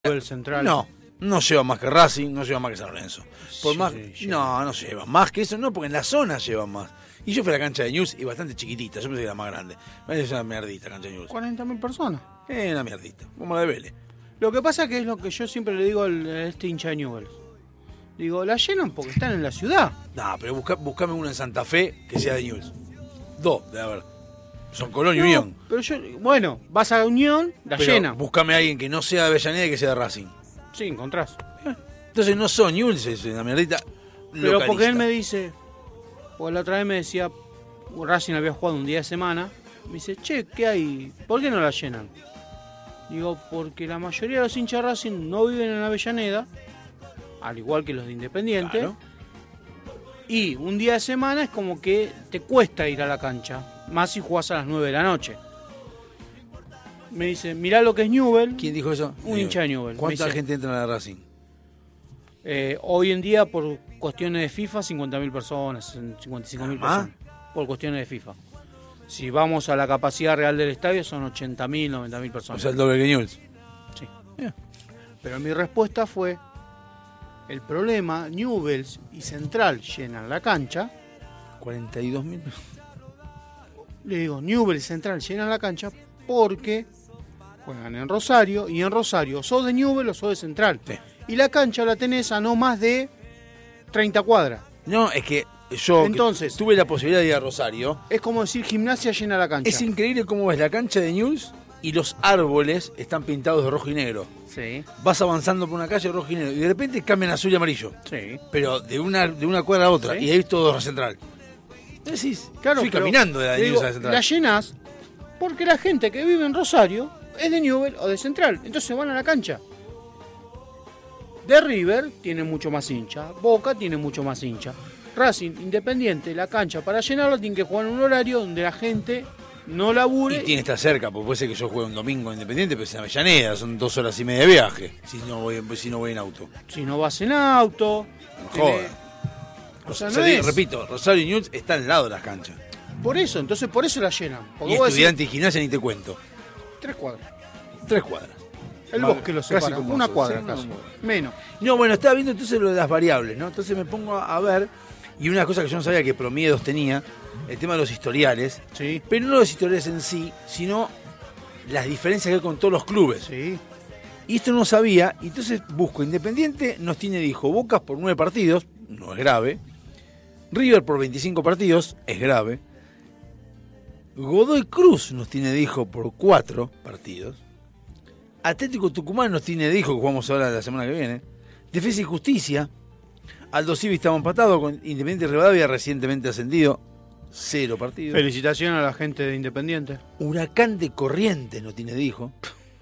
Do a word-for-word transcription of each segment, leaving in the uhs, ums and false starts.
El central. No, no lleva más que Racing, no lleva más que San Lorenzo. Por Sí, más, lleva. no, no lleva más que eso, no, porque en la zona llevan más. Y yo fui a la cancha de News y bastante chiquitita, yo pensé que era más grande. Es una mierdita la cancha de News. cuarenta mil personas. Es una mierdita, como la de Vélez. Lo que pasa que es lo que yo siempre le digo al- a este hincha de Newell's. Digo, la llenan porque están en la ciudad. No, pero busca, buscame uno en Santa Fe que sea de News. Dos, de haber. Son Colón y No, Unión. pero yo, bueno, vas a Unión, la Pero llena. buscame a alguien que no sea de Avellaneda y que sea de Racing. Sí, encontrás. Entonces no son News, es una mierdita. Pero localista. porque él me dice, porque la otra vez me decía, Racing había jugado un día de semana, me dice, che, ¿qué hay? ¿Por qué no la llenan? Digo, porque la mayoría de los hinchas de Racing no viven en Avellaneda, al igual que los de Independiente, Claro. y un día de semana es como que te cuesta ir a la cancha, más si jugás a las nueve de la noche. Me dice, mirá lo que es Newell's. ¿Quién dijo eso? Un hincha de Newell's. ¿Cuánta Me dice, gente entra en la Racing? Eh, hoy en día, por cuestiones de FIFA, cincuenta mil personas, cincuenta y cinco mil ¿Más? personas. Por cuestiones de FIFA. Si vamos a la capacidad real del estadio, son ochenta mil, noventa mil O personas. sea, el doble que News. Sí. Yeah. Pero mi respuesta fue: el problema, Newell's y Central llenan la cancha. cuarenta y dos mil. Le digo, Newell's y Central llenan la cancha porque juegan en Rosario, y en Rosario sos de Newell's o sos de Central. Sí. Y la cancha la tenés a no más de treinta cuadras. No, es que yo Entonces- que tuve la posibilidad de ir a Rosario. Es como decir Gimnasia llena la cancha. Es increíble cómo ves la cancha de News y los árboles están pintados de rojo y negro. Sí, Vas avanzando por una calle rojo y negro y de repente cambian a azul y amarillo. sí. Pero de una, de una cuadra a otra. Sí. Y ahí todo a Central. Decís, Claro, fui pero, caminando de la le News digo, a la Central. la llenás porque la gente que vive en Rosario es de Newell's o de Central. Entonces van a la cancha. De River tiene mucho más hincha. Boca tiene mucho más hincha. Racing, Independiente, la cancha para llenarla tiene que jugar en un horario donde la gente no labure. Y tiene que estar cerca, porque puede ser que yo juegue un domingo Independiente, pero es en Avellaneda, son dos horas y media de viaje, si no voy, si no voy en auto. Si no vas en auto. No tenés- joda. O sea, O no sea, digo, es- repito, Rosario y News está al lado de las canchas. Por eso, entonces por eso la llenan. Porque Y vos decís, Estudiante y Gimnasia ni te cuento. tres cuadras. Tres cuadras. El Más- bosque lo casi separa. como Una eso, cuadra sí, casi. no, Menos. No, bueno, estaba viendo entonces lo de las variables, ¿no? Entonces me pongo a, a ver, y una cosa que yo no sabía que Promiedos tenía, el tema de los historiales, Sí. pero no los historiales en sí, sino las diferencias que hay con todos los clubes. Sí. Y esto no sabía, y entonces busco, Independiente nos tiene, dijo, Bocas por nueve partidos, no es grave, River por veinticinco partidos, es grave, Godoy Cruz nos tiene, dijo, por cuatro partidos, Atlético Tucumán nos tiene, dijo, que jugamos ahora la semana que viene, Defensa y Justicia, Aldo Civi estamos empatados con Independiente Rivadavia, recientemente ascendido, cero partidos. Felicitaciones a la gente de Independiente. Huracán de Corrientes nos tiene, dijo.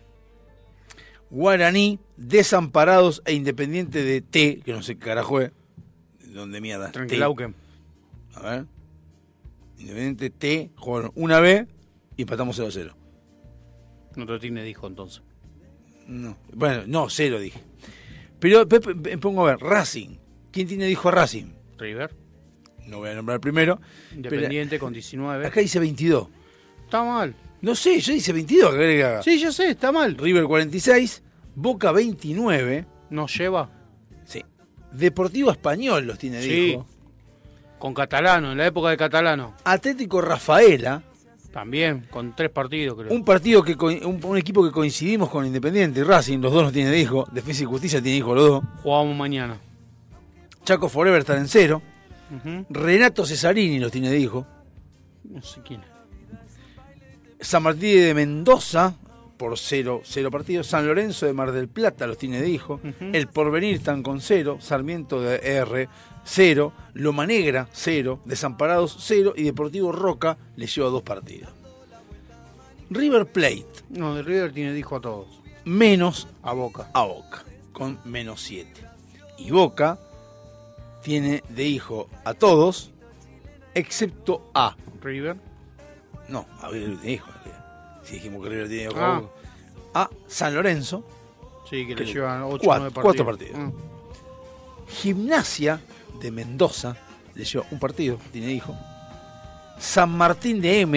Guaraní, Desamparados e Independiente de T, que no sé qué carajo es. ¿De dónde mierda? T. Tranquilauquen. A ver. Independiente T, jugaron una vez y empatamos cero a cero. No te tiene dijo entonces. No. Bueno, no, cero dije. Pero después me pongo a ver, Racing. ¿Quién tiene dijo a Racing? River. No voy a nombrar el primero. Independiente con diecinueve. Acá dice veintidós. Está mal. No sé, yo dice veintidós. ¿Qué querés que haga? Sí, yo sé, está mal. River cuarenta y seis, Boca veintinueve. Nos lleva. Sí. Deportivo Español los tiene, Sí. dijo. Con Catalano, en la época de Catalano. Atlético Rafaela, También, con tres partidos, creo. un partido que co- un, un equipo que coincidimos con Independiente y Racing, los dos nos tiene, dijo. Defensa y Justicia tiene, dijo, los dos. Jugábamos mañana. Chaco Forever está en cero. Ujú. Renato Cesarini los tiene, dijo. No sé quién es. San Martín de Mendoza por cero, cero partidos. San Lorenzo de Mar del Plata los tiene, dijo. Ujú. El Porvenir están con cero. Sarmiento de R, cero. Loma Negra, cero. Desamparados, cero. Y Deportivo Roca le lleva dos partidos. River Plate, No, de River tiene dijo a todos. menos A Boca. a Boca, con menos siete. Y Boca tiene de hijo a todos, excepto a... River. No, a River tiene hijo. Si dijimos que River tiene hijo Ah. a Boca. A San Lorenzo, Sí, que Que le llevan ocho o cuatro- nueve partidos. cuatro partidos. Ah. Gimnasia de Mendoza, le lleva un partido, tiene hijo. San Martín de M,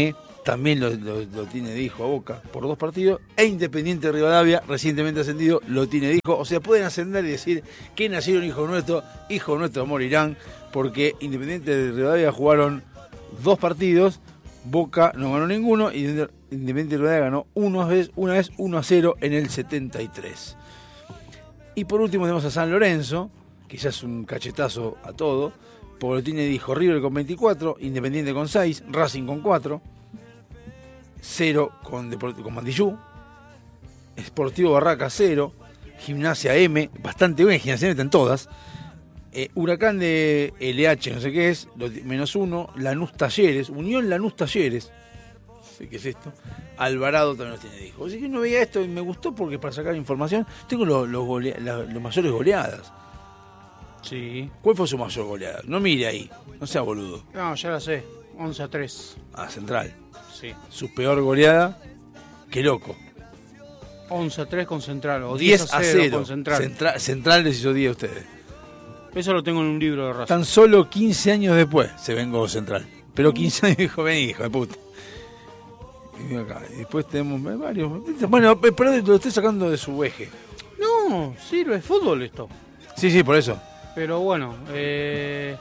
también lo, lo, lo tiene de hijo a Boca por dos partidos, e Independiente de Rivadavia, recientemente ascendido, lo tiene de hijo. O sea, pueden ascender y decir que nacieron hijos nuestros, hijos nuestros morirán, porque Independiente de Rivadavia jugaron dos partidos, Boca no ganó ninguno, y Independiente de Rivadavia ganó una vez, una vez uno a cero en el setenta y tres. Y por último tenemos a San Lorenzo, que ya es un cachetazo a todo, porque lo tiene de hijo River con veinticuatro, Independiente con seis, Racing con cuatro, cero con, Deport- con Mandillú, Sportivo Barraca cero, Gimnasia M, bastante bien, Gimnasia M están todas, eh, Huracán de L H, no sé qué es, lo, menos uno, Lanús Talleres, Unión Lanús Talleres, no sé qué es esto, Alvarado también los tiene de hijo. Así que no veía esto y me gustó porque para sacar información tengo los lo golea, la, los mayores goleadas. Sí. ¿Cuál fue su mayor goleada? No mire ahí, no sea boludo. No, ya la sé. once a tres. Ah, Central. Sí. Su peor goleada, qué loco. once a tres con Central. O diez a cero con Central. Central. Central les hizo diez a ustedes. Eso lo tengo en un libro de Racing. Tan solo quince años después se vengó Central. Pero quince años dijo, vení, hijo de puta. Y acá. Y después tenemos varios. Bueno, pero lo estoy sacando de su eje. No, sirve fútbol esto. Sí, sí, por eso. Pero bueno, eh...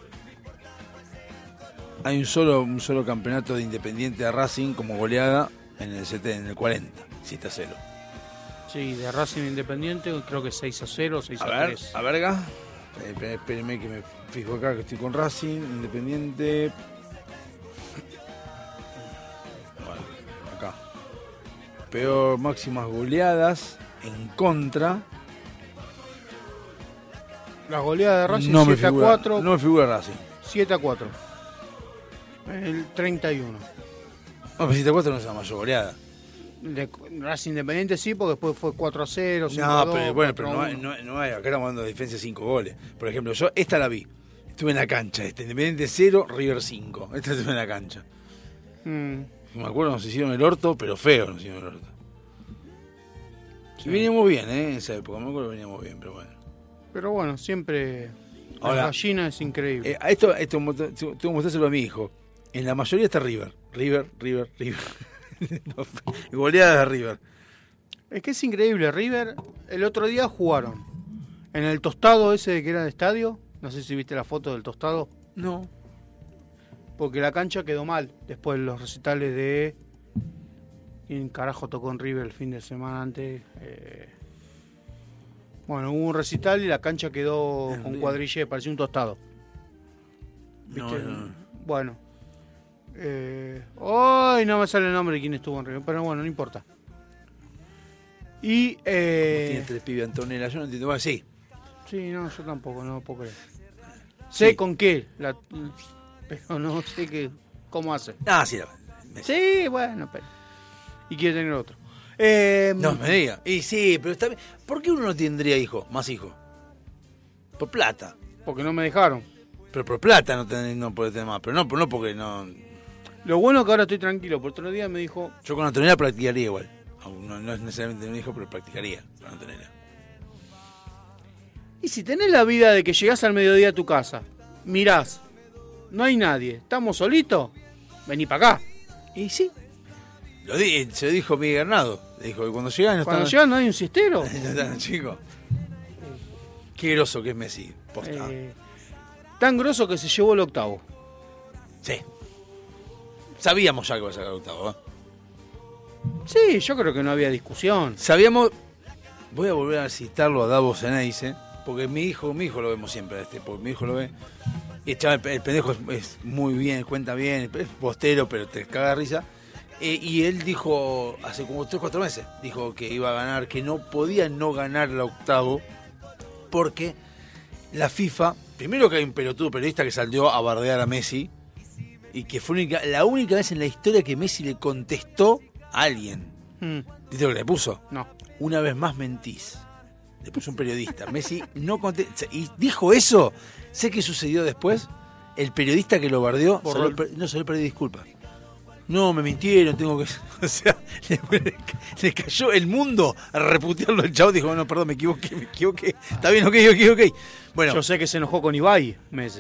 hay un solo un solo campeonato de Independiente de Racing como goleada en el setenta, en el cuarenta, siete a cero. Sí, de Racing Independiente creo que seis a cero, seis a tres. A ver, a verga. Eh, espérenme que me fijo acá que estoy con Racing, Independiente. Bueno, acá. Peor máximas goleadas en contra. Las goleadas de Racing No me siete a figura, cuatro. no me figura Racing. siete a cuatro. El treinta y uno. No, pero siete a cuatro no es la mayor goleada. De Racing Independiente sí, porque después fue cuatro a cero, cinco a No, dos, pero bueno, pero cuatro a no, hay- uno. no, no hay, acá estamos hablando de diferencia de cinco goles. Por ejemplo, yo esta la vi. Estuve en la cancha, este Independiente cero, River cinco. Esta estuve en la cancha. Mm, Me acuerdo, nos hicieron el orto, pero feo nos hicieron el orto. sí. Y veníamos bien, ¿eh? En esa época, me acuerdo que veníamos bien, pero bueno. Pero bueno, siempre Ahora, la gallina es increíble. Eh, a esto, esto tengo que mostrárselo a mi hijo. En la mayoría está River. River, River, River. No, goleadas de River. Es que es increíble. River, el otro día jugaron en el tostado ese que era de estadio. No sé si viste la foto del tostado. No. Porque la cancha quedó mal después de los recitales de... ¿Quién carajo tocó en River el fin de semana antes? Eh... Bueno, hubo un recital y la cancha quedó En con River. cuadrille, parecía un tostado. No, ¿Viste? no. Bueno. Eh... Ay, no me sale el nombre de quién estuvo en River, pero bueno, no importa. Y... Eh... Tiene tres pibes Antonella, yo no entiendo. Bueno, sí. Sí, no, yo tampoco, no puedo creer. Sé Sí. con qué, la... pero no sé qué, cómo hace. Ah, sí. La... Sí, bueno, pero... Y quiere tener otro. Eh, No me diga. Y sí, pero está bien. ¿Por qué uno no tendría hijos? Más hijos. Por plata. Porque no me dejaron. Pero por plata no, ten, no puede tener más. Pero no, no porque no. Lo bueno es que ahora estoy tranquilo. Por otro día me dijo... Yo con Antonella practicaría igual. Aún No, no es necesariamente un hijo, pero practicaría con Antonella. Y si tenés la vida de que llegás al mediodía a tu casa, mirás, no hay nadie, estamos solitos, vení para acá. Y sí. Lo di, se lo dijo Miguel Granado. Le dijo que cuando llegan no Cuando están. llegás no hay un siestero. No están, chicos. Qué groso que es Messi. Posta. Eh, tan grosso que se llevó el octavo. Sí. Sabíamos ya que iba a sacar octavo, ¿eh? Sí, yo creo que no había discusión. Sabíamos. Voy a volver a citarlo a Davos Ceneice, porque mi hijo, mi hijo lo vemos siempre, este, porque mi hijo lo ve. Y el, chaval, el pendejo es, es muy bien, cuenta bien, es postero, pero te caga de risa. Eh, y él dijo, hace como tres o cuatro meses, dijo que iba a ganar, que no podía no ganar el octavo, porque la FIFA, primero que hay un pelotudo periodista que salió a bardear a Messi, y que fue única, la única vez en la historia que Messi le contestó a alguien. Mm, ¿Viste lo que le puso? no. Una vez más mentís. Le puso un periodista. Messi no contesta. Y dijo eso. Sé qué sucedió después. El periodista que lo bardeó Borró salió, el- no salió a pedir disculpas. No, me mintieron, tengo que... O sea, le, le cayó el mundo a reputearlo el chavo. Dijo, no, perdón, me equivoqué, me equivoqué. Está bien, ok, ok, ok. Bueno, Yo sé que se enojó con Ibai, Messi.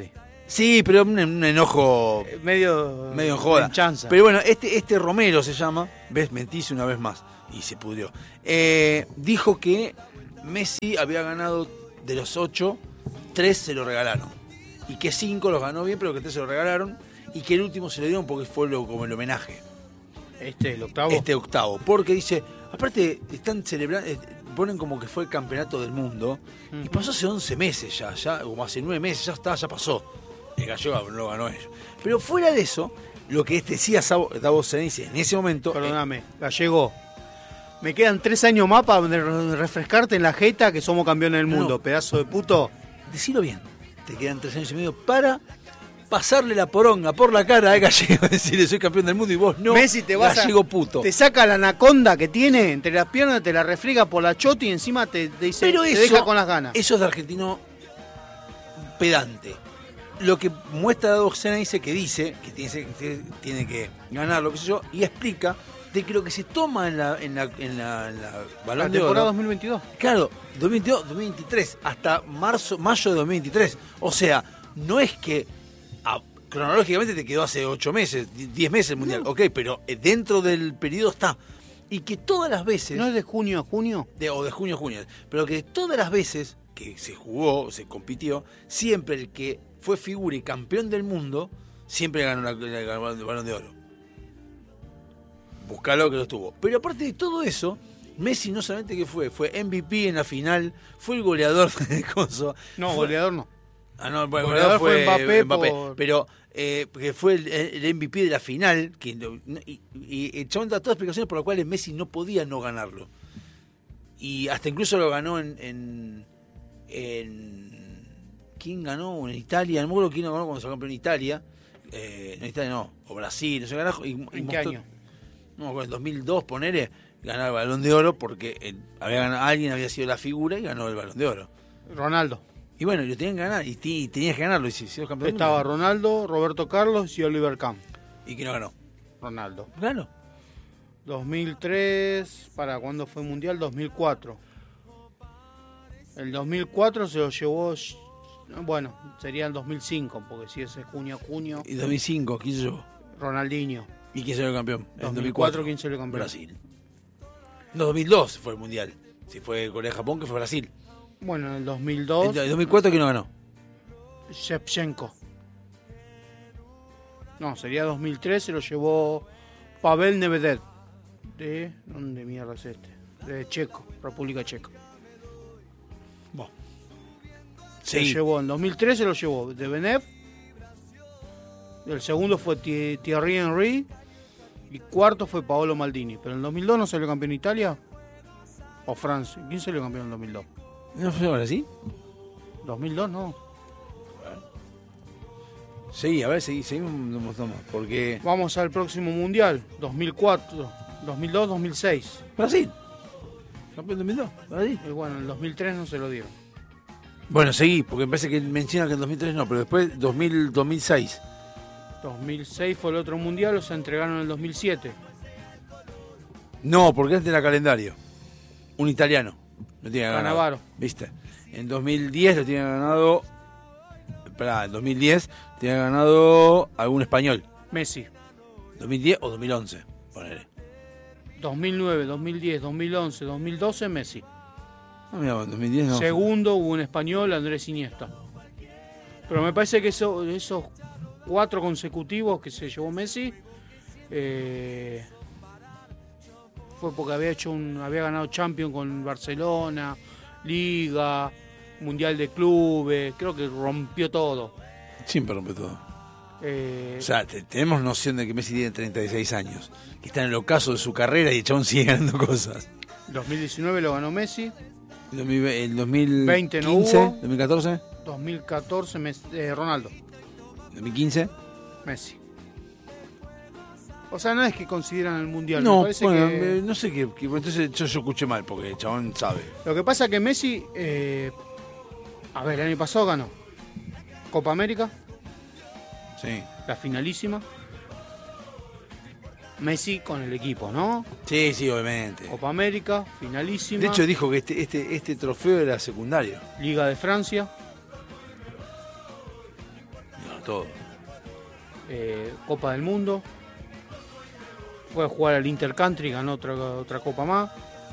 Sí, pero un, un enojo Eh, medio. medio en joda. Chanza. Pero bueno, este, este Romero se llama, ves, mentís una vez más y se pudrió. Eh, dijo que Messi había ganado de los ocho, tres se lo regalaron. Y que cinco los ganó bien, pero que tres se lo regalaron. Y que el último se le dieron porque fue lo, como el homenaje. Este, el octavo. Este octavo. Porque dice, aparte están celebrando, eh, ponen como que fue el campeonato del mundo. Uh-huh. Y pasó hace once meses ya, ya, como hace nueve meses, ya está, ya pasó. El gallego no lo ganó ellos. Pero fuera de eso, lo que decía Davos Ceneice en ese momento. Perdóname, eh, Gallego. Me quedan tres años más para refrescarte en la jeta que somos campeones del mundo, no, pedazo de puto. Decilo bien. Te quedan tres años y medio para pasarle la poronga por la cara a Gallego, decirle soy campeón del mundo y vos no. Messi te vas Gallego a, puto. Te saca la anaconda que tiene entre las piernas, te la refriega por la chota y encima te, te dice, Pero te eso, deja con las ganas. Eso es de argentino pedante. Lo que muestra Davos Ceneice que dice que tiene, que tiene que ganar, lo que sé yo, y explica de que lo que se toma en la, en la, en la, en la Balón la de temporada Oro, dos mil veintidós. Claro, dos mil veintidós, dos mil veintitrés, hasta marzo, mayo de dos mil veintitrés. O sea, no es que a, cronológicamente te quedó hace ocho meses, diez meses el Mundial, no. Ok, pero dentro del periodo está. Y que todas las veces... ¿No es de junio a junio? De, o de junio a junio. Pero que todas las veces que se jugó, se compitió, siempre el que fue figura y campeón del mundo, siempre ganó la, la, la, el Balón de Oro. Buscalo que lo estuvo. Pero aparte de todo eso, Messi no solamente que fue, fue M V P en la final, fue el goleador de coso. No, fue, goleador no. Ah, no, el goleador, goleador fue, fue Mbappé, Mbappé por... pero eh, que fue el, el M V P de la final, que, y, y el chabón da todas las explicaciones por las cuales Messi no podía no ganarlo. Y hasta incluso lo ganó en... en, en ¿quién ganó? En Italia, no me acuerdo quién ganó cuando se campeón en Italia. Eh, en Italia no, o Brasil, no sé, carajo. Y, y ¿En mostró, qué año? No me acuerdo, en dos mil dos, ponele, ganó el Balón de Oro porque el, había ganado, alguien había sido la figura y ganó el Balón de Oro. Ronaldo. Y bueno, lo tenían que ganar, y, y tenías que ganarlo, y si si campeón. Estaba Ronaldo, Roberto Carlos y Oliver Kahn. ¿Y quién no ganó? Ronaldo. Ganó. dos mil tres, ¿para cuándo fue el Mundial? dos mil cuatro. El dos mil cuatro se lo llevó, bueno, sería el dos mil cinco, porque si ese es junio a junio. ¿Y dos mil cinco quién se llevó? Ronaldinho. ¿Y quién salió campeón? dos mil cuatro, ¿quién salió campeón? Brasil. No, dos mil dos fue el Mundial. Si fue Corea-Japón, que fue Brasil. Bueno, en el dos mil dos... ¿En el dos mil cuatro quién no ganó? Shevchenko. No, sería dos mil tres, se lo llevó Pavel Nedvěd. ¿De dónde mierda es este? De Checo, República Checa. Bueno. Se Sí. lo llevó en dos mil tres, se lo llevó de Benev. El segundo fue Thierry Henry. Y cuarto fue Paolo Maldini. Pero en el dos mil dos no salió campeón Italia. O Francia. ¿Quién salió campeón en el dos mil dos? ¿No fue Brasil? dos mil dos no. Sí, a ver, seguimos, seguimos, porque... Vamos al próximo mundial. dos mil cuatro, dos mil dos, dos mil seis. Brasil. Campeón dos mil dos, Brasil. Y bueno, en el dos mil tres no se lo dieron. Bueno, seguí, porque me parece que menciona que en dos mil tres no, pero después dos mil, dos mil seis. dos mil seis fue el otro mundial, o se entregaron en el dos mil siete. No, porque antes era calendario. Un italiano. Lo tiene ganado. Cannavaro. ¿Viste? En dos mil diez lo tiene ganado... Esperá, en dos mil diez tiene ganado algún español. Messi. dos mil diez o dos mil once, ponele. dos mil nueve, dos mil diez, dos mil once, dos mil doce, Messi. No, mira, en dos mil diez no. Segundo hubo un español, Andrés Iniesta. Pero me parece que eso, esos cuatro consecutivos que se llevó Messi eh, fue porque había hecho un, había ganado Champions con Barcelona, Liga, Mundial de Clubes, creo que rompió todo. Siempre rompe todo. Eh, O sea, te- tenemos noción de que Messi tiene treinta y seis años, que está en el ocaso de su carrera y el chabón sigue ganando cosas. dos mil diecinueve lo ganó Messi, El dos mil ve- el dos mil quince, veinte no hubo. dos mil catorce, dos mil catorce Messi, eh, Ronaldo, dos mil quince. Messi. O sea, no es que consideran el Mundial, me No, parece bueno, que... me- no sé qué, qué- entonces yo, yo escuché mal porque el chabón sabe. Lo que pasa es que Messi, eh, a ver, el año pasado ganó Copa América, Sí. la finalísima. Messi con el equipo, ¿no? Sí, sí, obviamente. Copa América, finalísima. De hecho dijo que este, este, este trofeo era secundario. Liga de Francia. No, todo. Eh, Copa del Mundo. Fue a jugar al Intercountry, ganó otra, otra copa más.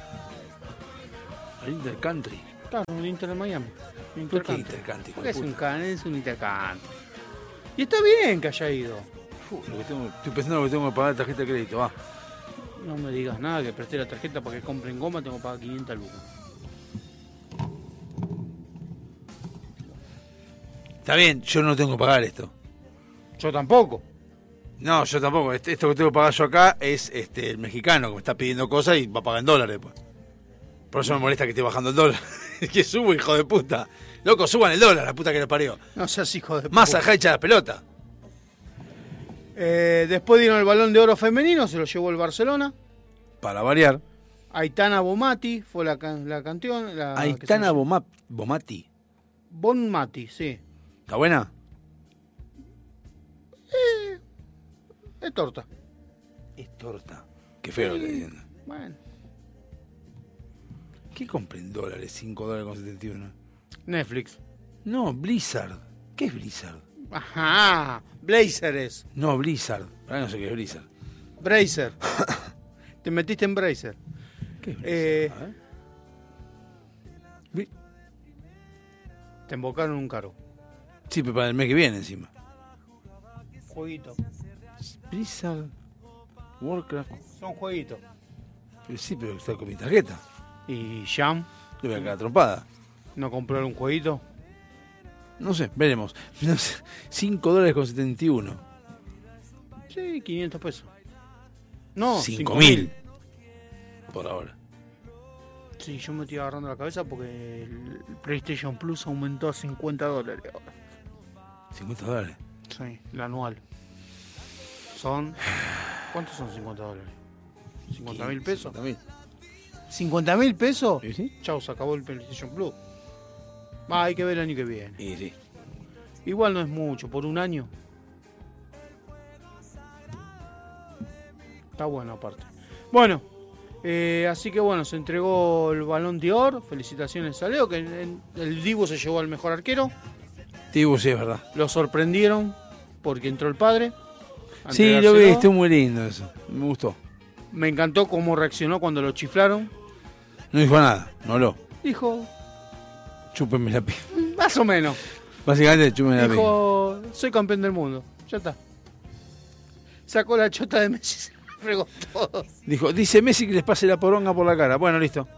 ¿El Intercountry? Claro, el Inter de Miami. ¿Por qué Intercountry? Porque es un, can, es un Intercountry. Y está bien que haya ido. Uf, lo que tengo, estoy pensando que tengo que pagar la tarjeta de crédito, va. No me digas nada, que presté la tarjeta para que compren goma, tengo que pagar quinientas lucas. Está bien, yo no tengo que pagar esto. Yo tampoco. No, yo tampoco. Este- Esto que tengo que pagar yo acá es este el mexicano que me está pidiendo cosas y va a pagar en dólares después. Por eso me molesta que esté bajando el dólar. Que subo, hijo de puta. Loco, suban el dólar, la puta que lo parió. No seas hijo de Más puta. ajá echa las pelotas. Eh, después dieron el Balón de Oro femenino, se lo llevó el Barcelona. Para variar. Aitana Bonmati fue la, can- la campeona. La, Aitana que se- Boma- Bomati. Bonmati, sí. ¿Está buena? Es torta. Es torta. Qué feo lo que está diciendo. Bueno. ¿Qué compré en dólares? cinco dólares con setenta y uno. Netflix. No, Blizzard. ¿Qué es Blizzard? Ajá. Blazer es. No, Blizzard. Ahora no sé qué es Blizzard. Bracer. Te metiste en Bracer. ¿Qué es Blizzard? Eh, A ver. Bli- Te embocaron un caro. Sí, pero para el mes que viene encima. Jueguito. Blizzard. Warcraft. Son jueguitos. Pero sí, pero está con mi tarjeta. Y Jam Le voy a quedar trompada. no compró un jueguito. No sé, veremos. No sé, cinco dólares con setenta y uno. Sí, quinientos pesos. No, cinco cinco mil. Por ahora. Sí, yo me estoy agarrando la cabeza porque el PlayStation Plus aumentó a cincuenta dólares ahora. cincuenta dólares. Sí, el anual. Son... ¿Cuántos son cincuenta dólares? ¿cincuenta mil pesos? cincuenta mil. ¿cincuenta mil pesos? ¿Y sí? Chau, se acabó el PlayStation Plus. Va, hay que ver el año que viene. Y sí. Igual no es mucho, por un año. Está bueno aparte. Bueno, eh, así que bueno, se entregó el Balón de Oro. Felicitaciones a Leo, que en- en- el Dibu se llevó al mejor arquero. Tibu, sí, es verdad. Lo sorprendieron porque entró el padre. a Sí, lo vi, entregárselo. estuvo muy lindo eso. Me gustó. Me encantó cómo reaccionó cuando lo chiflaron. No dijo nada, no habló. Dijo, Chúpenme la piel. más o menos. Básicamente, chúpenme la piel. Dijo, soy campeón del mundo. Ya está. Sacó la chota de Messi, se la fregó todo. Dijo, dice Messi que les pase la poronga por la cara. Bueno, listo.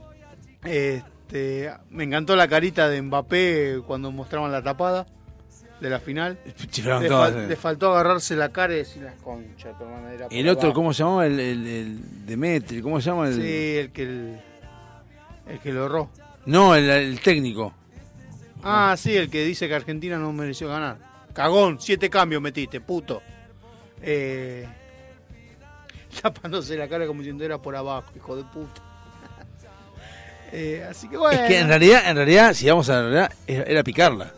Este, me encantó la carita de Mbappé cuando mostraban la tapada de la final. Chiflaron Le, todas. fal- le faltó agarrarse la cara y decir las conchas. tu hermana, era por El otro, abajo. ¿cómo se llamaba? El, el, el Demetri, ¿cómo se llama? El... Sí, el que el, el que lo erró. No, el, el técnico. Ah, sí, el que dice que Argentina no mereció ganar. Cagón, siete cambios metiste, puto. Eh, tapándose la cara como si era por abajo, hijo de puta. Eh, así que bueno. Es que en realidad, en realidad, si vamos a la realidad, era, era picarla.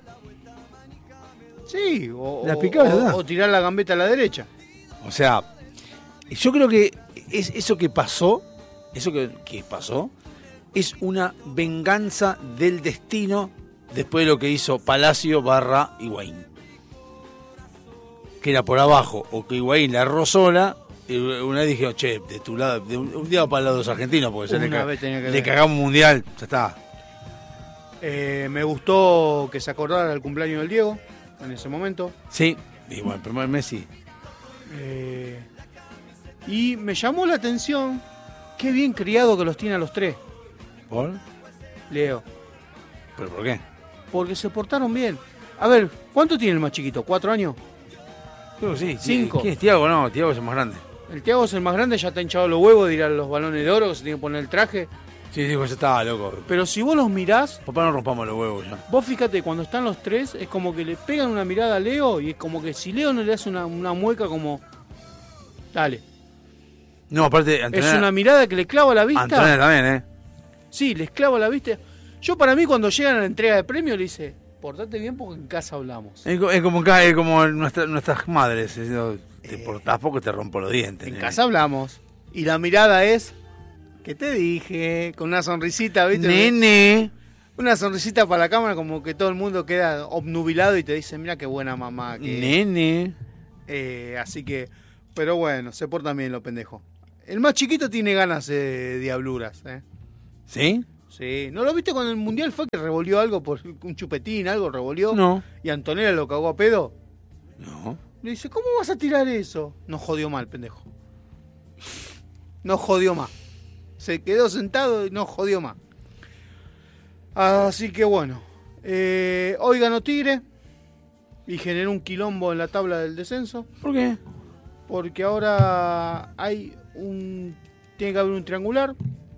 Sí, o, La o- picaba, o- ¿verdad? o tirar la gambeta a la derecha. O sea, yo creo que es eso que pasó, eso que, que pasó, es una venganza del destino después de lo que hizo Palacio barra Higuaín. Que era por abajo, o que Higuaín la erró sola, y una vez dijeron, che, de tu lado, de un, un día para el lado de los argentinos, porque se le, Una ca- vez tenía que le ver. cagamos un mundial, ya está. Eh, me gustó que se acordara el cumpleaños del Diego en ese momento. Sí, y bueno, el primer Messi. Eh, y me llamó la atención qué bien criado que los tiene a los tres, ¿Por? Leo. ¿Pero por qué? Porque se portaron bien. A ver, ¿cuánto tiene el más chiquito? ¿Cuatro años? Creo que sí. Cinco. ¿Quién es Tiago? No, Tiago es el más grande. El Thiago es el más grande, ya está hinchado los huevos de ir a los balones de oro, que se tiene que poner el traje. Sí, dijo, ya estaba loco. Pero si vos los mirás, Papá, no rompamos los huevos ya. vos fíjate, cuando están los tres, es como que le pegan una mirada a Leo y es como que si Leo no le hace una, una mueca como... Dale. No, aparte, Es Antonella, una mirada que le clava la vista. Antonella también, ¿eh? Sí, les clava la vista. Yo para mí cuando llegan a la entrega de premio le dice, portate bien porque en casa hablamos. Es, co- es como, ca- es como nuestra- nuestras madres. es diciendo, te portás poco te rompo los dientes. En nene. casa hablamos. Y la mirada es, ¿qué te dije? Con una sonrisita, ¿viste? Nene. una sonrisita para la cámara, como que todo el mundo queda obnubilado y te dice, mira qué buena mamá que Nene. eh, así que, pero bueno, se portan bien los pendejos. El más chiquito tiene ganas de diabluras, ¿eh? ¿Sí? Sí. ¿No lo viste cuando el Mundial fue que revolvió algo por un chupetín, algo revolvió? No. Y Antonella lo cagó a pedo. No. Le dice, ¿cómo vas a tirar eso? No jodió mal, pendejo. No jodió más. Se quedó sentado y no jodió más. Así que bueno. Eh, hoy ganó Tigre y generó un quilombo en la tabla del descenso. ¿Por qué? Porque ahora hay un... Tiene que haber un triangular.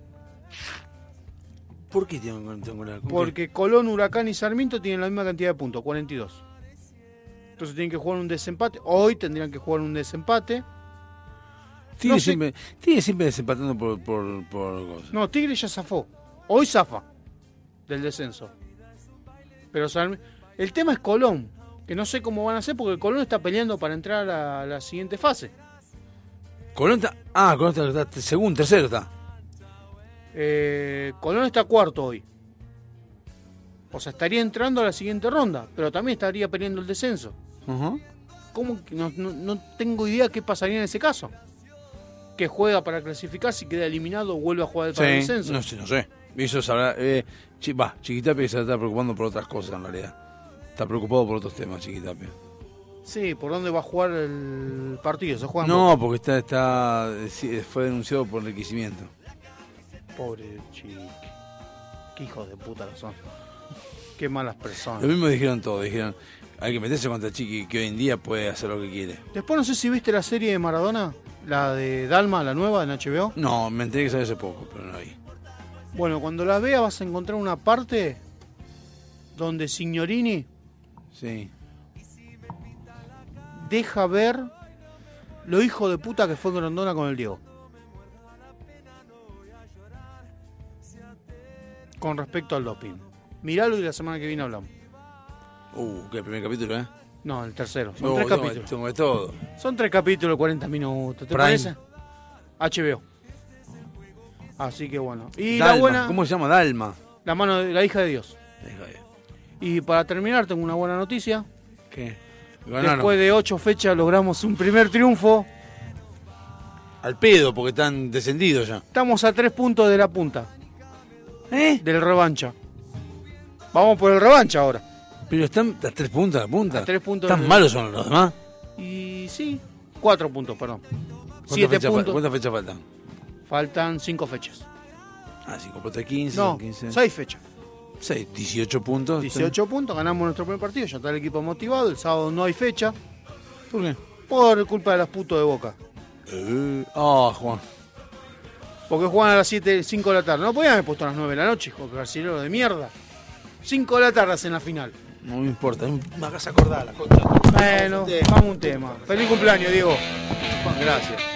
¿Por qué tiene un triangular? Porque Colón, Huracán y Sarmiento tienen la misma cantidad de puntos, cuarenta y dos. Entonces tienen que jugar un desempate. Hoy tendrían que jugar un desempate. Tigre, no sé- siempre, Tigre siempre desempatando por, por, por cosas. No, Tigre ya zafó. Hoy zafa del descenso. Pero Sarmi- el tema es Colón, que no sé cómo van a hacer porque Colón está peleando para entrar a la siguiente fase. Colón está... Ah, Colón está, está segundo, tercero está. Eh, Colón está cuarto hoy. O sea, estaría entrando a la siguiente ronda, pero también estaría peleando el descenso. Ajá. ¿Cómo que no, no, no tengo idea qué pasaría en ese caso? Que juega para clasificar, si queda eliminado, vuelve a jugar para el Sí, descenso. no sé, no sé. Eso sabrá... Eh, chi- va, Chiquitapia se está preocupando por otras cosas en realidad. Está preocupado por otros temas, Chiquitapia. Sí, ¿por dónde va a jugar el partido? ¿Se juega en No, Boca? porque está, está sí, fue denunciado por enriquecimiento. Pobre chiqui. Qué hijos de puta lo son. Qué malas personas. Lo mismo dijeron todos, dijeron, hay que meterse contra Chiqui, que hoy en día puede hacer lo que quiere. Después no sé si viste la serie de Maradona, la de Dalma, la nueva en H B O. No, me enteré que salió hace poco, pero no vi. Bueno, cuando la veas vas a encontrar una parte donde Signorini Sí. deja ver lo hijo de puta que fue Grondona con el Diego. Con respecto al doping. Miralo y la semana que viene hablamos. Uh, que el primer capítulo, ¿eh? No, el tercero. Son No, tres no, capítulos. tengo de todo. Son tres capítulos de cuarenta minutos. ¿Te Prime. parece? H B O. Así que bueno. Y Dalma, la buena, ¿cómo se llama? Dalma. la mano de la hija de Dios. Deja de- Y para terminar, tengo una buena noticia. ¿Qué? Ganaron. Después de ocho fechas logramos un primer triunfo. Al pedo, porque están descendidos ya. Estamos a tres puntos de la punta. ¿Eh? Del revancha. Vamos por el revancha ahora. Pero están a tres puntos a la punta. A tres puntos ¿Tan de- malos son los demás? Y sí, cuatro puntos, perdón. ¿Cuántas Siete fechas, puntos. ¿Cuántas fechas faltan? Faltan cinco fechas. Ah, cinco por tres, quince. No, son quince. seis fechas. seis, dieciocho puntos. dieciocho puntos, ganamos nuestro primer partido. Ya está el equipo motivado. El sábado no hay fecha. ¿Por qué? Por culpa de los putos de Boca. Eh, Ah, Juan. Porque juegan a las siete, cinco de la tarde. No podían haber puesto a las nueve de la noche, hijo de brasileño de mierda. cinco de la tarde hacen la final. No me importa. Me hagas acordar la concha. Bueno, vamos a un tema. Feliz cumpleaños, Diego. Gracias.